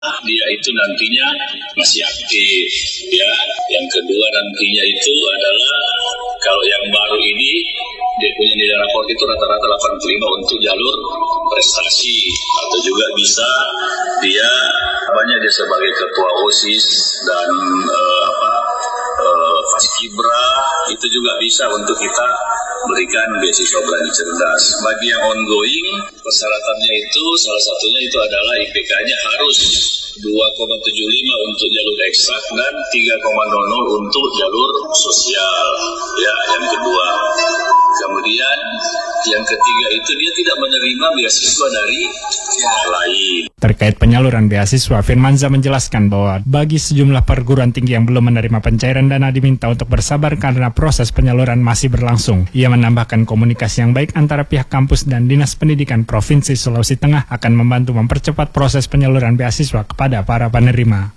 Dia itu nantinya masih aktif, ya. Yang kedua nantinya itu adalah kalau yang baru ini dia punya nilai rapor itu rata-rata 85 untuk jalur prestasi, atau juga bisa dia dia sebagai ketua OSIS dan Paskibra, itu juga bisa untuk kita berikan beasiswa Berani Cerdas. Bagi yang ongoing, persyaratannya itu salah satunya itu adalah IPK-nya harus 2,75 untuk jalur eksak dan 3,00 untuk jalur sosial. Ya, yang kedua. Kemudian yang ketiga itu dia tidak menerima beasiswa dari pihak lain. Terkait penyaluran beasiswa, Firmansyah menjelaskan bahwa bagi sejumlah perguruan tinggi yang belum menerima pencairan dana diminta untuk bersabar karena proses penyaluran masih berlangsung. Ia menambahkan komunikasi yang baik antara pihak kampus dan Dinas Pendidikan Provinsi Sulawesi Tengah akan membantu mempercepat proses penyaluran beasiswa kepada para penerima.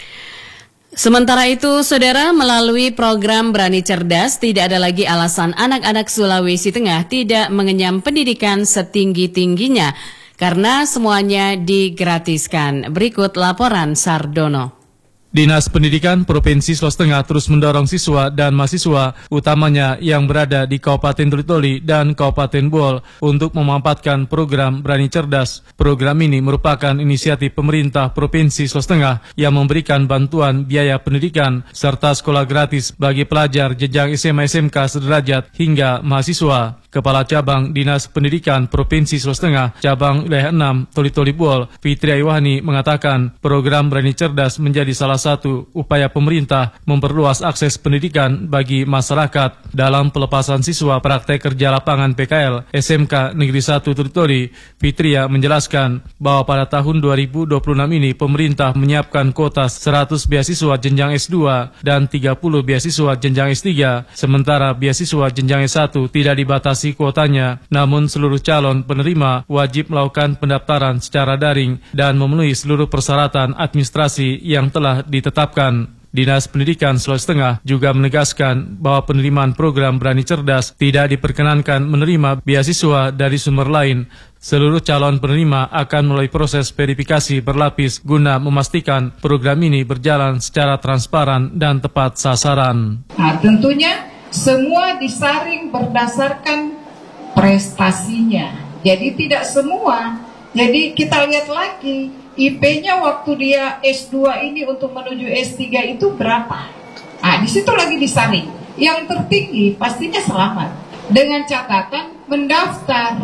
Sementara itu, saudara, melalui program Berani Cerdas, tidak ada lagi alasan anak-anak Sulawesi Tengah tidak mengenyam pendidikan setinggi-tingginya, karena semuanya digratiskan. Berikut laporan Sardono. Dinas Pendidikan Provinsi Sulawesi Tengah terus mendorong siswa dan mahasiswa, utamanya yang berada di Kabupaten Toli-Toli dan Kabupaten Buol, untuk memanfaatkan program Berani Cerdas. Program ini merupakan inisiatif pemerintah Provinsi Sulawesi Tengah yang memberikan bantuan biaya pendidikan serta sekolah gratis bagi pelajar jenjang SMA SMK sederajat hingga mahasiswa. Kepala Cabang Dinas Pendidikan Provinsi Sulawesi Tengah, Cabang Wilayah 6, Toli-Toli Buol, Fitri Aiwani mengatakan program Berani Cerdas menjadi salah satu upaya pemerintah memperluas akses pendidikan bagi masyarakat. Dalam pelepasan siswa praktek kerja lapangan PKL SMK Negeri 1 Toli-Toli, Fitria menjelaskan bahwa pada tahun 2026 ini pemerintah menyiapkan kuota 100 beasiswa jenjang S2 dan 30 beasiswa jenjang S3, sementara beasiswa jenjang S1 tidak dibatasi kuotanya, namun seluruh calon penerima wajib melakukan pendaftaran secara daring dan memenuhi seluruh persyaratan administrasi yang telah ditetapkan. Dinas Pendidikan Sulawesi Tengah juga menegaskan bahwa penerimaan program Berani Cerdas tidak diperkenankan menerima beasiswa dari sumber lain. Seluruh calon penerima akan melalui proses verifikasi berlapis guna memastikan program ini berjalan secara transparan dan tepat sasaran. Nah, tentunya semua disaring berdasarkan prestasinya. Jadi tidak semua. Jadi kita lihat lagi IP-nya waktu dia S2 ini untuk menuju S3 itu berapa. Nah, di situ lagi disaring. Yang tertinggi pastinya selamat. Dengan catatan mendaftar.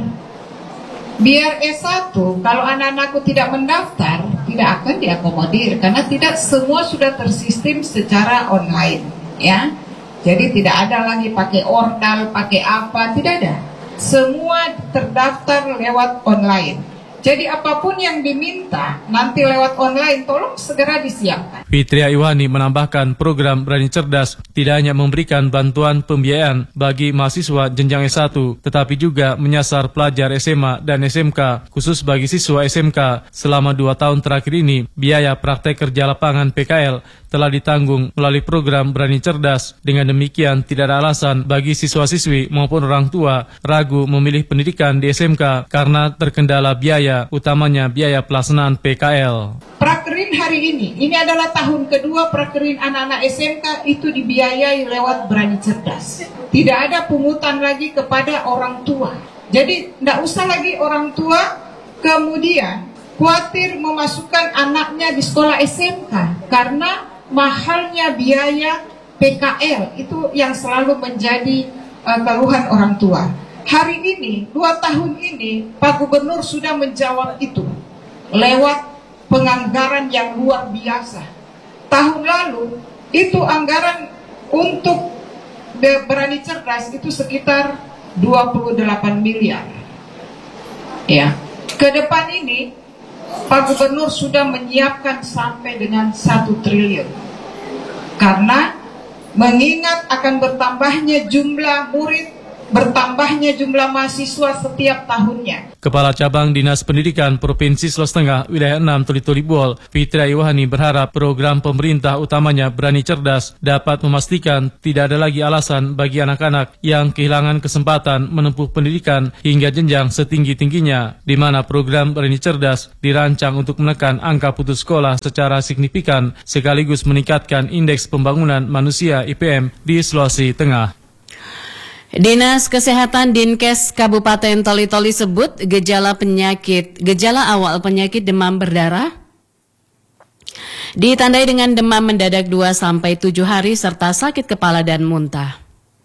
Biar S1, kalau anak-anakku tidak mendaftar, tidak akan diakomodir karena tidak semua sudah tersistem secara online, ya. Jadi tidak ada lagi pakai ordal, pakai apa, tidak ada. Semua terdaftar lewat online. Jadi apapun yang diminta nanti lewat online, tolong segera disiapkan. Fitri Aiwani menambahkan program Berani Cerdas tidak hanya memberikan bantuan pembiayaan bagi mahasiswa jenjang S1, tetapi juga menyasar pelajar SMA dan SMK. Khusus bagi siswa SMK, selama 2 tahun terakhir ini, biaya praktek kerja lapangan PKL telah ditanggung melalui program Berani Cerdas. Dengan demikian, tidak ada alasan bagi siswa-siswi maupun orang tua ragu memilih pendidikan di SMK karena terkendala biaya, utamanya biaya pelaksanaan PKL. Prakerin hari ini adalah tahun kedua prakerin anak-anak SMK itu dibiayai lewat Berani Cerdas. Tidak ada pungutan lagi kepada orang tua. Jadi tidak usah lagi orang tua kemudian khawatir memasukkan anaknya di sekolah SMK karena mahalnya biaya PKL. Itu yang selalu menjadi keluhan orang tua. Hari ini, 2 tahun ini, Pak Gubernur sudah menjawab itu lewat penganggaran yang luar biasa. Tahun lalu, itu anggaran untuk Berani Cerdas itu sekitar 28 miliar. Ya, ke depan ini, Pak Gubernur sudah menyiapkan sampai dengan 1 triliun. Karena mengingat akan bertambahnya jumlah murid bertambahnya jumlah mahasiswa setiap tahunnya. Kepala Cabang Dinas Pendidikan Provinsi Sulawesi Tengah Wilayah 6 Toli-Toli Buol, Fitria Iwahani berharap program pemerintah utamanya Berani Cerdas dapat memastikan tidak ada lagi alasan bagi anak-anak yang kehilangan kesempatan menempuh pendidikan hingga jenjang setinggi-tingginya, di mana program Berani Cerdas dirancang untuk menekan angka putus sekolah secara signifikan sekaligus meningkatkan indeks pembangunan manusia IPM di Sulawesi Tengah. Dinas Kesehatan Dinkes Kabupaten Toli-Toli sebut gejala awal penyakit demam berdarah ditandai dengan demam mendadak 2-7 hari serta sakit kepala dan muntah.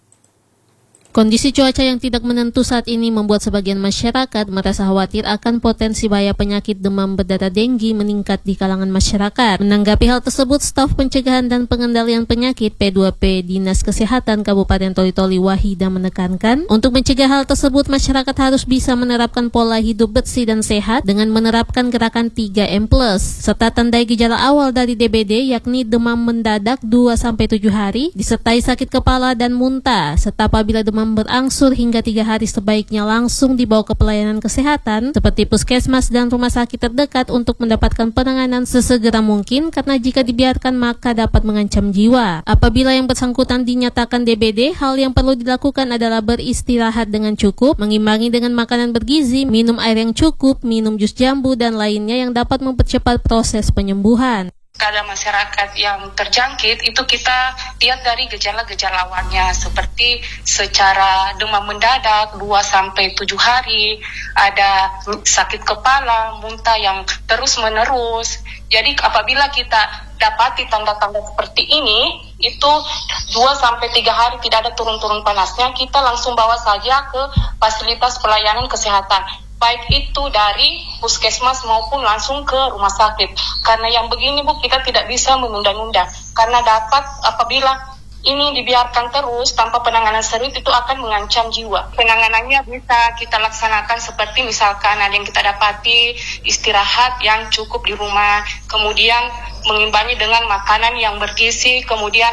Kondisi cuaca yang tidak menentu saat ini membuat sebagian masyarakat merasa khawatir akan potensi bahaya penyakit demam berdarah denggi meningkat di kalangan masyarakat. Menanggapi hal tersebut, Staf Pencegahan dan Pengendalian Penyakit P2P Dinas Kesehatan Kabupaten Toli-Toli Wahida menekankan, untuk mencegah hal tersebut masyarakat harus bisa menerapkan pola hidup bersih dan sehat dengan menerapkan gerakan 3M+, serta tandai gejala awal dari DBD yakni demam mendadak 2-7 hari, disertai sakit kepala dan muntah, serta apabila demam berangsur hingga 3 hari sebaiknya langsung dibawa ke pelayanan kesehatan seperti puskesmas dan rumah sakit terdekat untuk mendapatkan penanganan sesegera mungkin karena jika dibiarkan maka dapat mengancam jiwa. Apabila yang bersangkutan dinyatakan DBD, hal yang perlu dilakukan adalah beristirahat dengan cukup, mengimbangi dengan makanan bergizi, minum air yang cukup, minum jus jambu dan lainnya yang dapat mempercepat proses penyembuhan. Pada masyarakat yang terjangkit itu kita lihat dari gejala-gejala awalnya seperti secara demam mendadak 2-7 hari, ada sakit kepala, muntah yang terus-menerus. Jadi apabila kita dapati tanda-tanda seperti ini, itu 2-3 hari tidak ada turun-turun panasnya, kita langsung bawa saja ke fasilitas pelayanan kesehatan. Baik itu dari puskesmas maupun langsung ke rumah sakit. Karena yang begini Bu, kita tidak bisa menunda-nunda. Karena dapat apabila ini dibiarkan terus tanpa penanganan serius itu akan mengancam jiwa. Penanganannya bisa kita laksanakan seperti misalkan ada yang kita dapati istirahat yang cukup di rumah, kemudian mengimbangi dengan makanan yang bergizi, kemudian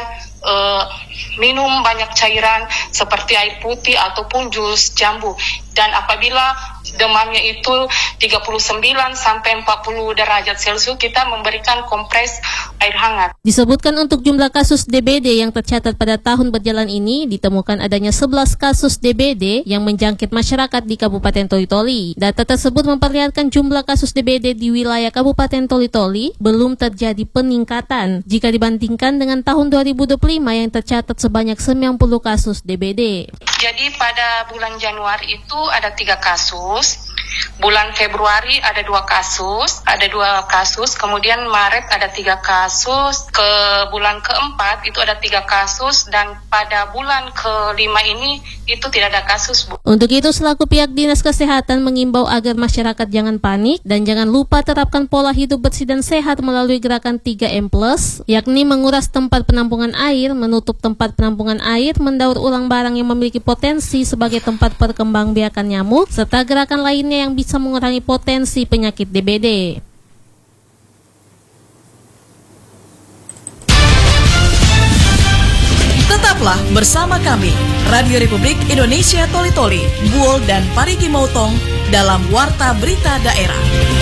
minum banyak cairan seperti air putih ataupun jus jambu. Dan apabila demamnya itu 39-40 derajat Celcius, kita memberikan kompres air hangat. Disebutkan untuk jumlah kasus DBD yang tercatat pada tahun berjalan ini, ditemukan adanya 11 kasus DBD yang menjangkit masyarakat di Kabupaten Toli-Toli. Data tersebut memperlihatkan jumlah kasus DBD di wilayah Kabupaten Toli-Toli belum terjadi peningkatan jika dibandingkan dengan tahun 2025 yang tercatat sebanyak 90 kasus DBD. Jadi pada bulan Januari itu ada 3 kasus, bulan Februari ada 2 kasus, kemudian Maret ada 3 kasus, ke bulan keempat itu ada 3 kasus, dan pada bulan ke-5 ini itu tidak ada kasus, Bu. Untuk itu, selaku pihak Dinas Kesehatan mengimbau agar masyarakat jangan panik dan jangan lupa terapkan pola hidup bersih dan sehat melalui gerakan 3M+, yakni menguras tempat penampungan air, menutup tempat penampungan air, mendaur ulang barang yang memiliki potensi sebagai tempat perkembangbiakan nyamuk, serta gerakan lainnya yang bisa mengurangi potensi penyakit DBD. Tetaplah bersama kami, Radio Republik Indonesia Toli-Toli, Buol dan Parigi Motong dalam Warta Berita Daerah.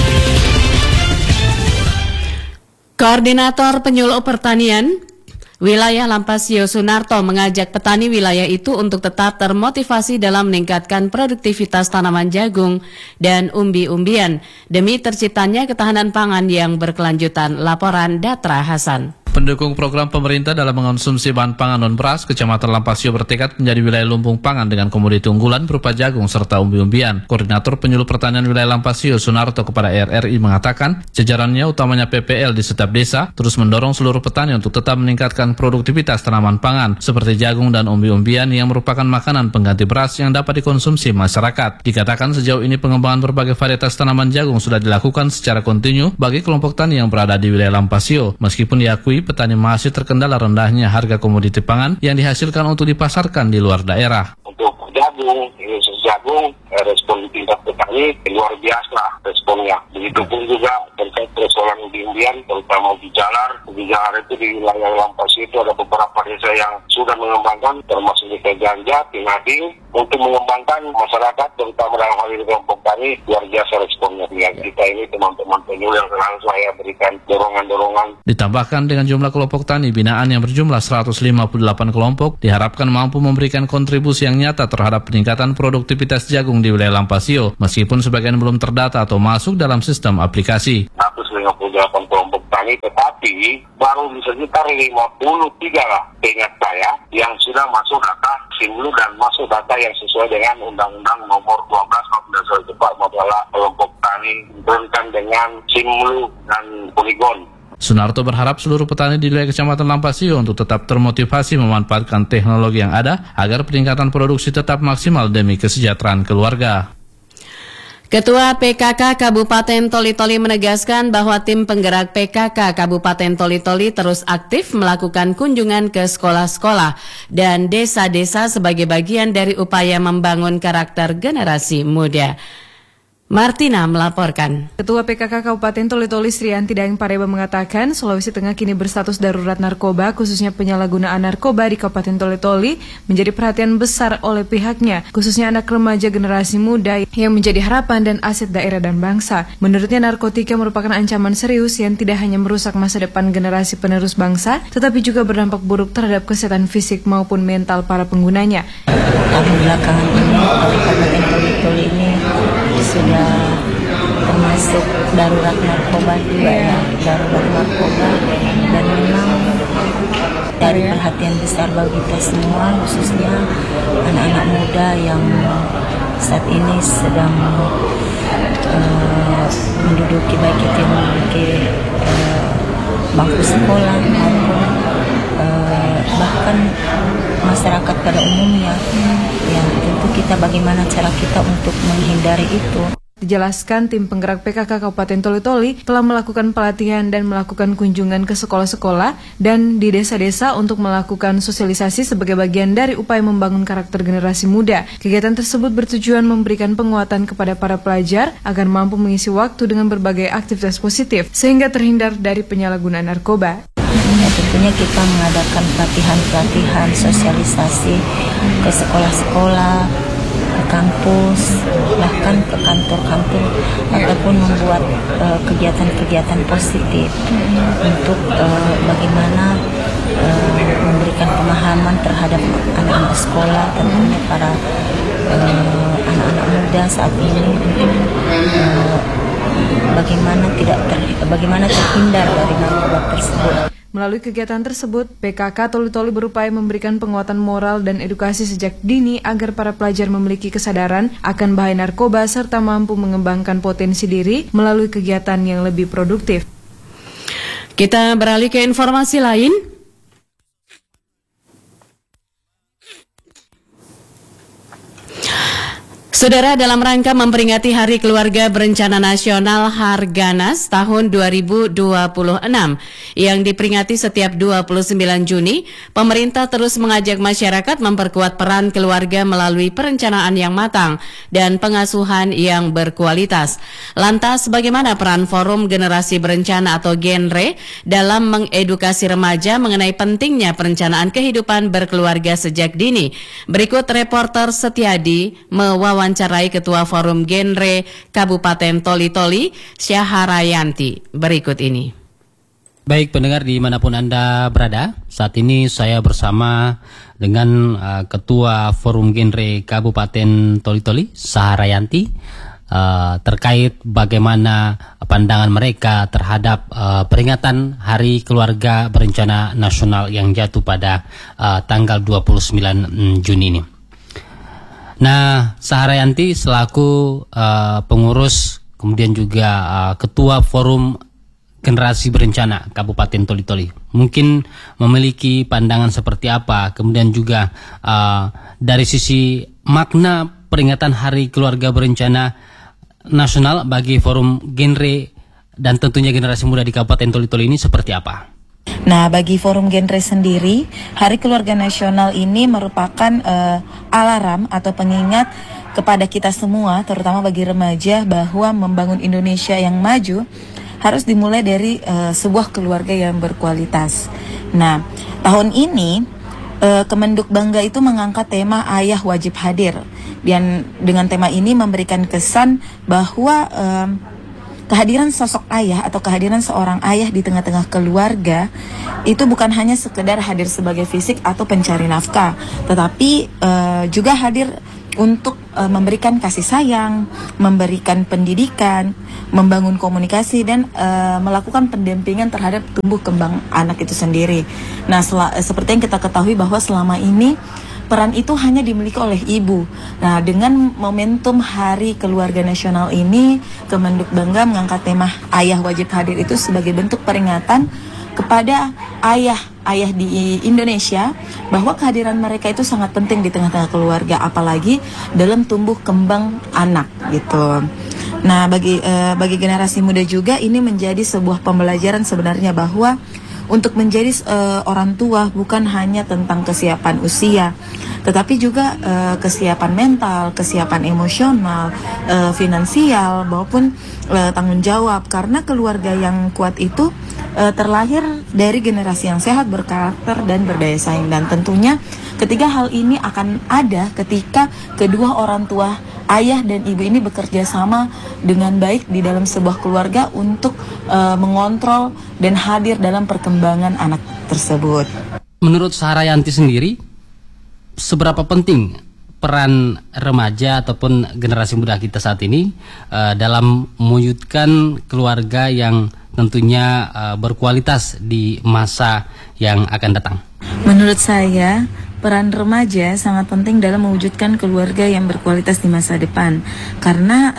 Koordinator Penyuluh Pertanian Wilayah Lampasio Sunarto mengajak petani wilayah itu untuk tetap termotivasi dalam meningkatkan produktivitas tanaman jagung dan umbi-umbian demi terciptanya ketahanan pangan yang berkelanjutan. Laporan Datra Hasan. Pendukung program pemerintah dalam mengonsumsi bahan pangan non-beras, Kecamatan Lampasio bertekad menjadi wilayah lumbung pangan dengan komoditi unggulan berupa jagung serta umbi-umbian. Koordinator Penyuluh Pertanian Wilayah Lampasio Sunarto kepada RRI mengatakan, jajarannya utamanya PPL di setiap desa terus mendorong seluruh petani untuk tetap meningkatkan produktivitas tanaman pangan seperti jagung dan umbi-umbian yang merupakan makanan pengganti beras yang dapat dikonsumsi masyarakat. Dikatakan sejauh ini pengembangan berbagai varietas tanaman jagung sudah dilakukan secara kontinu bagi kelompok tani yang berada di wilayah Lampasio, meskipun diakui petani masih terkendala rendahnya harga komoditi pangan yang dihasilkan untuk dipasarkan di luar daerah. Untuk jagung, respon tingkat petani luar biasa responnya. Begitupun juga terkait persoalan umbi-umbian, terutama ubi jalar, di Jakarta itu di wilayah Lampasio itu ada beberapa desa yang sudah mengembangkan, termasuk di Ganja, Pingading, untuk mengembangkan masyarakat, terutama dalam hal ini kelompok tani. Luar biasa responnya dengan kita ini, teman-teman penyuluh yang selalu saya berikan dorongan-dorongan. Ditambahkan dengan jumlah kelompok tani binaan yang berjumlah 158 kelompok, diharapkan mampu memberikan kontribusi yang nyata terhadap peningkatan produktivitas jagung di wilayah Lampasio, meskipun sebagian belum terdata atau masuk dalam sistem aplikasi. 158 kelompok tani, tetapi baru di sekitar 53 lah, ingat saya, yang sudah masuk data Simlu dan masuk data yang sesuai dengan Undang-Undang Nomor 12 Cepat masalah kelompok tani diturunkan dengan Simlu dan Poligon. Sunarto berharap seluruh petani di wilayah Kecamatan Lampasio untuk tetap termotivasi memanfaatkan teknologi yang ada agar peningkatan produksi tetap maksimal demi kesejahteraan keluarga. Ketua PKK Kabupaten Toli-Toli menegaskan bahwa tim penggerak PKK Kabupaten Toli-Toli terus aktif melakukan kunjungan ke sekolah-sekolah dan desa-desa sebagai bagian dari upaya membangun karakter generasi muda. Martina melaporkan. Ketua PKK Kabupaten Toli-Toli Srianti Daeng Pareba mengatakan Sulawesi Tengah kini berstatus darurat narkoba, khususnya penyalahgunaan narkoba di Kabupaten Toli-Toli menjadi perhatian besar oleh pihaknya, khususnya anak remaja generasi muda yang menjadi harapan dan aset daerah dan bangsa. Menurutnya narkotika merupakan ancaman serius yang tidak hanya merusak masa depan generasi penerus bangsa, tetapi juga berdampak buruk terhadap kesehatan fisik maupun mental para penggunanya. Tahun belakangan ini Kabupaten Toli-Toli ini sudah termasuk darurat narkoba juga ya, darurat narkoba, dan memang dari perhatian besar bagi kita semua, khususnya anak-anak muda yang saat ini sedang menduduki baik itu memiliki bangku sekolah maupun bahkan masyarakat pada umumnya. Ya, tentu kita bagaimana cara kita untuk menghindari itu. Dijelaskan tim penggerak PKK Kabupaten Toli-Toli telah melakukan pelatihan dan melakukan kunjungan ke sekolah-sekolah dan di desa-desa untuk melakukan sosialisasi sebagai bagian dari upaya membangun karakter generasi muda. Kegiatan tersebut bertujuan memberikan penguatan kepada para pelajar agar mampu mengisi waktu dengan berbagai aktivitas positif sehingga terhindar dari penyalahgunaan narkoba. Ya, tentunya kita mengadakan pelatihan-pelatihan sosialisasi ke sekolah-sekolah, ke kampus, bahkan ke kantor-kantor, ataupun membuat kegiatan-kegiatan positif untuk bagaimana memberikan pemahaman terhadap anak-anak sekolah, tentunya para anak-anak muda saat ini bagaimana terhindar dari narkoba tersebut. Melalui kegiatan tersebut, PKK Toli-Toli berupaya memberikan penguatan moral dan edukasi sejak dini agar para pelajar memiliki kesadaran akan bahaya narkoba serta mampu mengembangkan potensi diri melalui kegiatan yang lebih produktif. Kita beralih ke informasi lain. Saudara, dalam rangka memperingati Hari Keluarga Berencana Nasional Harganas tahun 2026 yang diperingati setiap 29 Juni, pemerintah terus mengajak masyarakat memperkuat peran keluarga melalui perencanaan yang matang dan pengasuhan yang berkualitas. Lantas, bagaimana peran Forum Generasi Berencana atau Genre dalam mengedukasi remaja mengenai pentingnya perencanaan kehidupan berkeluarga sejak dini? Berikut reporter Setiadi mewawancarai Ketua Forum Genre Kabupaten Toli-Toli, Syaharayanti. Berikut ini. Baik pendengar dimanapun Anda berada, saat ini saya bersama dengan Ketua Forum Genre Kabupaten Toli-Toli, Syaharayanti, terkait bagaimana pandangan mereka terhadap peringatan Hari Keluarga Berencana Nasional yang jatuh pada tanggal 29 Juni ini. Nah, Syaharayanti selaku pengurus, kemudian juga Ketua Forum Generasi Berencana Kabupaten Toli-Toli, mungkin memiliki pandangan seperti apa, kemudian juga dari sisi makna peringatan Hari Keluarga Berencana Nasional bagi Forum Genre dan tentunya generasi muda di Kabupaten Toli-Toli ini seperti apa? Nah, bagi Forum Genre sendiri, Hari Keluarga Nasional ini merupakan alarm atau pengingat kepada kita semua, terutama bagi remaja, bahwa membangun Indonesia yang maju harus dimulai dari sebuah keluarga yang berkualitas. Nah, tahun ini Kemenduk Bangga itu mengangkat tema Ayah Wajib Hadir, dan dengan tema ini memberikan kesan bahwa kehadiran sosok ayah atau kehadiran seorang ayah di tengah-tengah keluarga itu bukan hanya sekedar hadir sebagai fisik atau pencari nafkah, tetapi juga hadir untuk memberikan kasih sayang, memberikan pendidikan, membangun komunikasi, dan melakukan pendampingan terhadap tumbuh kembang anak itu sendiri. Nah, seperti yang kita ketahui bahwa selama ini peran itu hanya dimiliki oleh ibu. Nah, dengan momentum Hari Keluarga Nasional ini, Kemenduk Bangga mengangkat tema Ayah Wajib Hadir itu sebagai bentuk peringatan kepada ayah di Indonesia bahwa kehadiran mereka itu sangat penting di tengah-tengah keluarga, apalagi dalam tumbuh kembang anak gitu. Nah, bagi generasi muda juga ini menjadi sebuah pembelajaran sebenarnya bahwa untuk menjadi orang tua bukan hanya tentang kesiapan usia, tetapi juga kesiapan mental, kesiapan emosional, finansial, maupun tanggung jawab. Karena keluarga yang kuat itu terlahir dari generasi yang sehat, berkarakter, dan berdaya saing. Dan tentunya ketiga hal ini akan ada ketika kedua orang tua, ayah dan ibu ini bekerja sama dengan baik di dalam sebuah keluarga untuk mengontrol dan hadir dalam perkembangan anak tersebut. Menurut Saharayanti sendiri, seberapa penting peran remaja ataupun generasi muda kita saat ini dalam mewujudkan keluarga yang tentunya berkualitas di masa yang akan datang? Menurut saya, peran remaja sangat penting dalam mewujudkan keluarga yang berkualitas di masa depan. Karena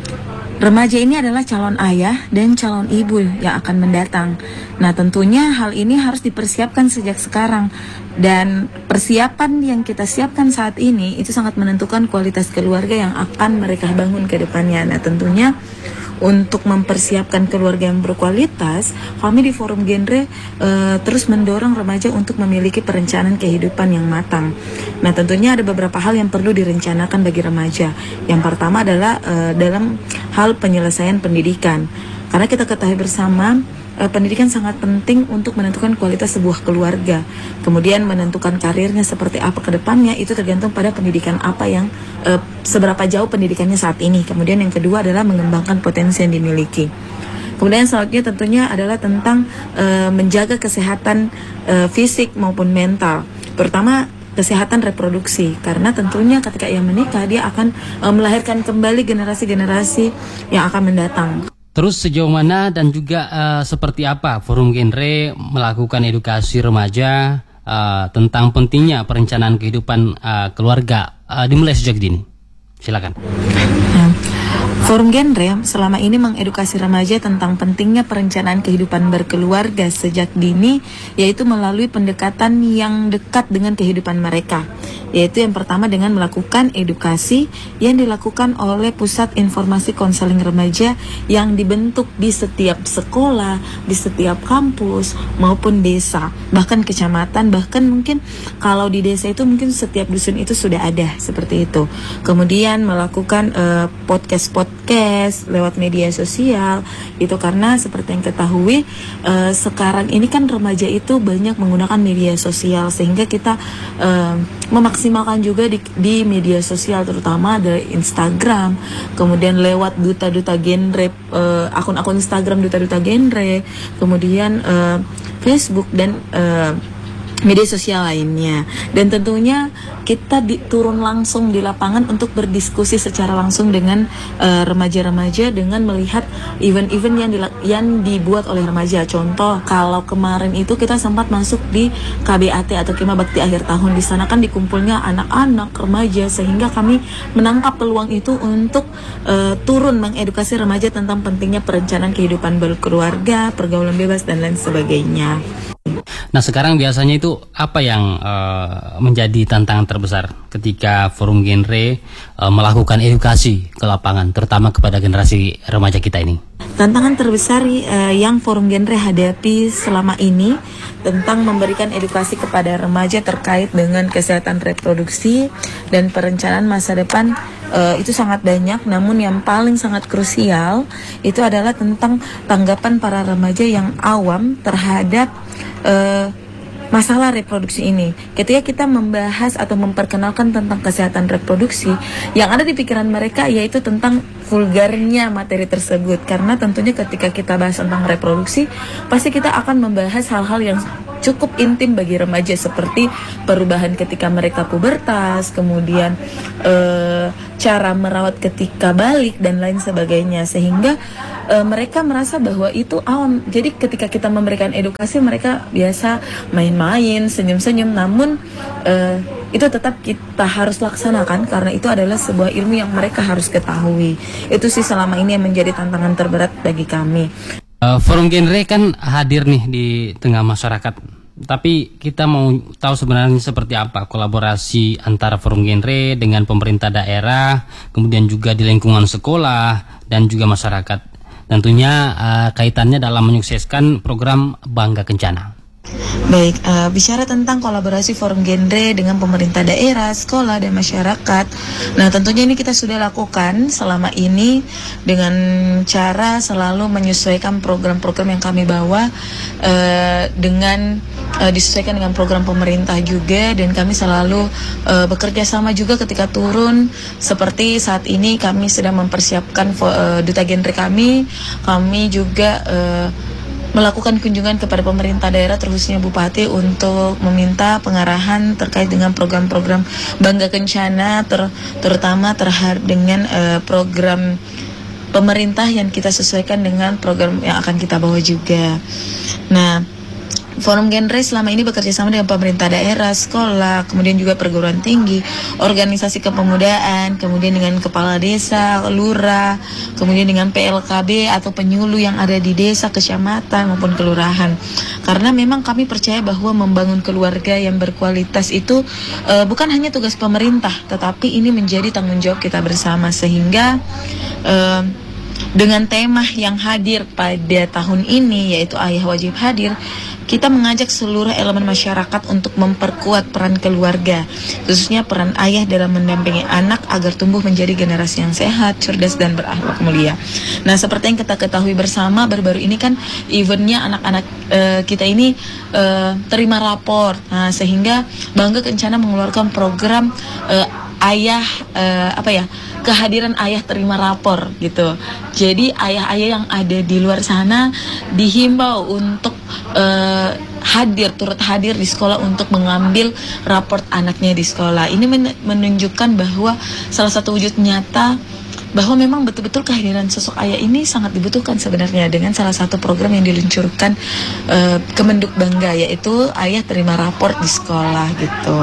remaja ini adalah calon ayah dan calon ibu yang akan mendatang. Nah, tentunya hal ini harus dipersiapkan sejak sekarang. Dan persiapan yang kita siapkan saat ini itu sangat menentukan kualitas keluarga yang akan mereka bangun ke depannya. Nah, tentunya untuk mempersiapkan keluarga yang berkualitas, kami di Forum Genre terus mendorong remaja untuk memiliki perencanaan kehidupan yang matang. Nah, tentunya ada beberapa hal yang perlu direncanakan bagi remaja. Yang pertama adalah dalam hal penyelesaian pendidikan. Karena kita ketahui bersama, pendidikan sangat penting untuk menentukan kualitas sebuah keluarga. Kemudian menentukan karirnya seperti apa ke depannya, itu tergantung pada pendidikan apa yang seberapa jauh pendidikannya saat ini. Kemudian yang kedua adalah mengembangkan potensi yang dimiliki. Kemudian selanjutnya tentunya adalah tentang menjaga kesehatan fisik maupun mental, terutama kesehatan reproduksi, karena tentunya ketika ia menikah dia akan melahirkan kembali generasi-generasi yang akan mendatang. Terus sejauh mana dan juga seperti apa Forum Genre melakukan edukasi remaja tentang pentingnya perencanaan kehidupan keluarga dimulai sejak dini? Silakan. Forum Genre selama ini mengedukasi remaja tentang pentingnya perencanaan kehidupan berkeluarga sejak dini, yaitu melalui pendekatan yang dekat dengan kehidupan mereka. Yaitu yang pertama dengan melakukan edukasi yang dilakukan oleh Pusat Informasi Konseling Remaja yang dibentuk di setiap sekolah, di setiap kampus maupun desa, bahkan kecamatan, bahkan mungkin kalau di desa itu mungkin setiap dusun itu sudah ada seperti itu. Kemudian melakukan podcast lewat media sosial itu, karena seperti yang ketahui sekarang ini kan remaja itu banyak menggunakan media sosial, sehingga kita memaksimalkan juga di media sosial, terutama dari Instagram, kemudian lewat duta-duta genre, akun-akun Instagram duta-duta genre, kemudian Facebook dan media sosial lainnya. Dan tentunya kita turun langsung di lapangan untuk berdiskusi secara langsung dengan remaja-remaja dengan melihat event-event yang dibuat oleh remaja. Contoh, kalau kemarin itu kita sempat masuk di KBAT atau Kema Bakti Akhir Tahun. Di sana kan dikumpulnya anak-anak remaja, sehingga kami menangkap peluang itu untuk turun mengedukasi remaja tentang pentingnya perencanaan kehidupan berkeluarga, pergaulan bebas, dan lain sebagainya. Nah, sekarang biasanya itu apa yang menjadi tantangan terbesar ketika Forum Genre melakukan edukasi ke lapangan, terutama kepada generasi remaja kita ini? Tantangan terbesar yang Forum Genre hadapi selama ini tentang memberikan edukasi kepada remaja terkait dengan kesehatan reproduksi dan perencanaan masa depan itu sangat banyak, namun yang paling sangat krusial itu adalah tentang tanggapan para remaja yang awam terhadap masalah reproduksi ini. Ketika kita membahas atau memperkenalkan tentang kesehatan reproduksi, yang ada di pikiran mereka yaitu tentang vulgarnya materi tersebut. Karena tentunya ketika kita bahas tentang reproduksi, pasti kita akan membahas hal-hal yang cukup intim bagi remaja, seperti perubahan ketika mereka pubertas, kemudian cara merawat ketika balik dan lain sebagainya, sehingga mereka merasa bahwa itu awam. Jadi ketika kita memberikan edukasi, mereka biasa main-main, senyum-senyum, namun itu tetap kita harus laksanakan karena itu adalah sebuah ilmu yang mereka harus ketahui. Itu sih selama ini yang menjadi tantangan terberat bagi kami. Forum Genre kan hadir nih di tengah masyarakat, tapi kita mau tahu sebenarnya seperti apa kolaborasi antara Forum Genre dengan pemerintah daerah, kemudian juga di lingkungan sekolah dan juga masyarakat. Tentunya kaitannya dalam menyukseskan program Bangga Kencana. Baik, bicara tentang kolaborasi Forum Genre dengan pemerintah daerah, sekolah, dan masyarakat. Nah, tentunya ini kita sudah lakukan selama ini dengan cara selalu menyesuaikan program-program yang kami bawa dengan disesuaikan dengan program pemerintah juga, dan kami selalu bekerja sama juga ketika turun. Seperti saat ini kami sedang mempersiapkan duta genre kami juga melakukan kunjungan kepada pemerintah daerah, terkhususnya Bupati, untuk meminta pengarahan terkait dengan program-program Bangga Kencana, terutama terhadap dengan program pemerintah yang kita sesuaikan dengan program yang akan kita bawa juga. Nah, Forum Genre selama ini bekerja sama dengan pemerintah daerah, sekolah, kemudian juga perguruan tinggi, organisasi kepemudaan, kemudian dengan kepala desa, lurah, kemudian dengan PLKB atau penyuluh yang ada di desa, kecamatan maupun kelurahan. Karena memang kami percaya bahwa membangun keluarga yang berkualitas itu bukan hanya tugas pemerintah, tetapi ini menjadi tanggung jawab kita bersama, sehingga dengan tema yang hadir pada tahun ini yaitu Ayah Wajib Hadir, kita mengajak seluruh elemen masyarakat untuk memperkuat peran keluarga, khususnya peran ayah dalam mendampingi anak agar tumbuh menjadi generasi yang sehat, cerdas, dan berakhlak mulia. Nah, seperti yang kita ketahui bersama, baru-baru ini kan eventnya anak-anak kita ini terima rapor. Nah, sehingga Bangga Kencana mengeluarkan program kehadiran ayah terima rapor gitu. Jadi ayah-ayah yang ada di luar sana dihimbau untuk turut hadir di sekolah untuk mengambil raport anaknya di sekolah. Ini menunjukkan bahwa salah satu wujud nyata bahwa memang betul-betul kehadiran sosok ayah ini sangat dibutuhkan sebenarnya, dengan salah satu program yang diluncurkan Kemenduk Bangga, yaitu ayah terima rapor di sekolah gitu.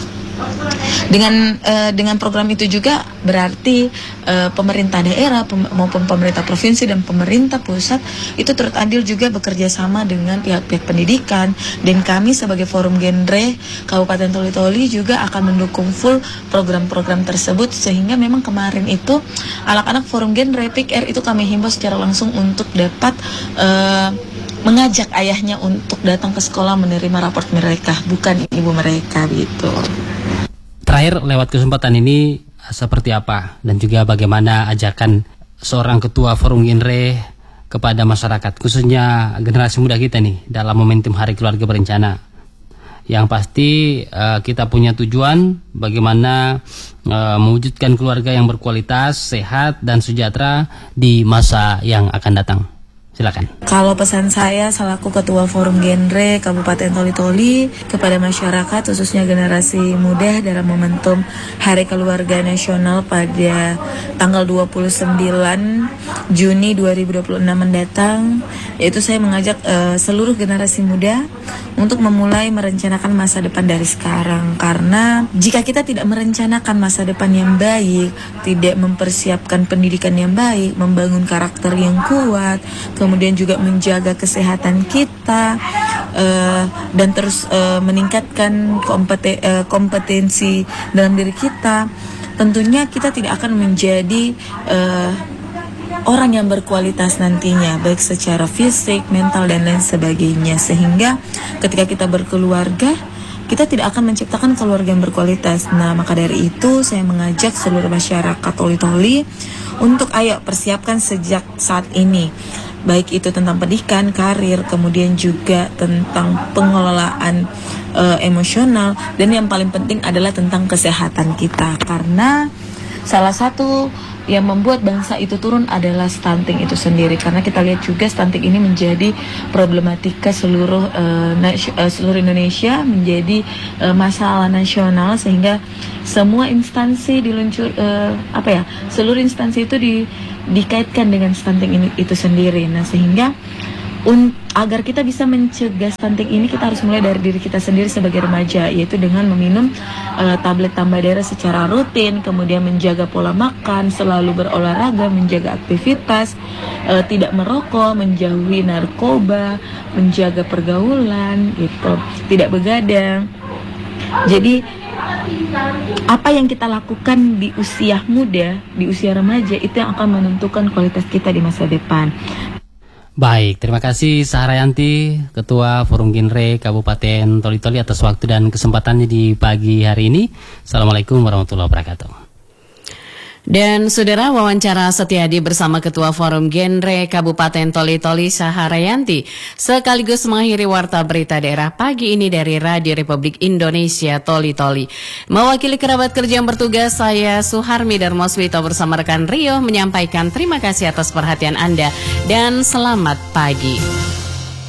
Dengan program itu juga berarti pemerintah daerah maupun pemerintah provinsi dan pemerintah pusat itu turut andil juga bekerja sama dengan pihak-pihak pendidikan, dan kami sebagai Forum Genre Kabupaten Toli-Toli juga akan mendukung full program-program tersebut, sehingga memang kemarin itu anak-anak Forum Genre PIKR itu kami himbau secara langsung untuk dapat mengajak ayahnya untuk datang ke sekolah menerima raport mereka, bukan ibu mereka gitu. Terakhir, lewat kesempatan ini seperti apa dan juga bagaimana ajakan seorang ketua Forum Genre kepada masyarakat, khususnya generasi muda kita nih dalam momentum Hari Keluarga Berencana? Yang pasti kita punya tujuan bagaimana mewujudkan keluarga yang berkualitas, sehat, dan sejahtera di masa yang akan datang. Silakan. Kalau pesan saya selaku Ketua Forum Genre Kabupaten Toli-Toli kepada masyarakat, khususnya generasi muda, dalam momentum Hari Keluarga Nasional pada tanggal 29 Juni 2026 mendatang, yaitu saya mengajak seluruh generasi muda untuk memulai merencanakan masa depan dari sekarang. Karena jika kita tidak merencanakan masa depan yang baik, tidak mempersiapkan pendidikan yang baik, membangun karakter yang kuat, kemudian juga menjaga kesehatan kita, dan terus meningkatkan kompetensi dalam diri kita, tentunya kita tidak akan menjadi orang yang berkualitas nantinya, baik secara fisik, mental, dan lain sebagainya. Sehingga ketika kita berkeluarga, kita tidak akan menciptakan keluarga yang berkualitas. Nah, maka dari itu saya mengajak seluruh masyarakat Toli-Toli untuk ayo persiapkan sejak saat ini. Baik itu tentang pendidikan, karir, kemudian juga tentang pengelolaan emosional, dan yang paling penting adalah tentang kesehatan kita. Karena salah satu yang membuat bangsa itu turun adalah stunting itu sendiri. Karena kita lihat juga stunting ini menjadi problematika seluruh Indonesia, menjadi masalah nasional, sehingga semua instansi seluruh instansi itu dikaitkan dengan stunting itu sendiri. Nah, sehingga agar kita bisa mencegah stunting ini, kita harus mulai dari diri kita sendiri sebagai remaja, yaitu dengan meminum tablet tambah darah secara rutin, kemudian menjaga pola makan, selalu berolahraga, menjaga aktivitas, tidak merokok, menjauhi narkoba, menjaga pergaulan, gitu, tidak begadang. Jadi apa yang kita lakukan di usia muda, di usia remaja, itu yang akan menentukan kualitas kita di masa depan. Baik, terima kasih Saharayanti, Ketua Forum Genre Kabupaten Toli-Toli atas waktu dan kesempatannya di pagi hari ini. Assalamualaikum warahmatullahi wabarakatuh. Dan saudara, wawancara Setiadi bersama Ketua Forum Genre Kabupaten Toli-Toli Saharayanti sekaligus mengakhiri warta berita daerah pagi ini dari Radio Republik Indonesia Toli-Toli. Mewakili kerabat kerja yang bertugas, saya Suharmi Darmoswito bersama rekan Rio menyampaikan terima kasih atas perhatian Anda dan selamat pagi.